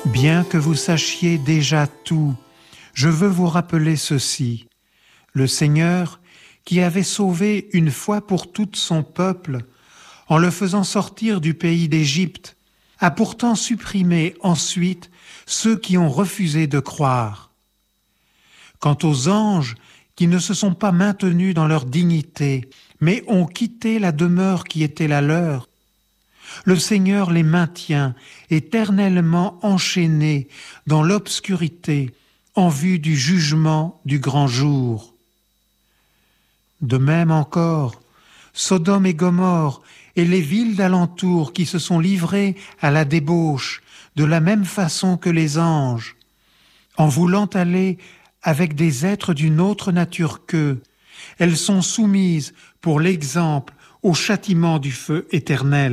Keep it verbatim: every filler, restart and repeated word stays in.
Bien que vous sachiez déjà tout, je veux vous rappeler ceci. Le Seigneur, qui avait sauvé une fois pour toutes son peuple, en le faisant sortir du pays d'Égypte, a pourtant supprimé ensuite ceux qui ont refusé de croire. Quant aux anges qui ne se sont pas maintenus dans leur dignité, mais ont quitté la demeure qui était la leur, le Seigneur les maintient éternellement enchaînés dans l'obscurité en vue du jugement du grand jour. De même encore, Sodome et Gomorrhe et les villes d'alentour qui se sont livrées à la débauche de la même façon que les anges, en voulant aller avec des êtres d'une autre nature qu'eux, elles sont soumises pour l'exemple au châtiment du feu éternel.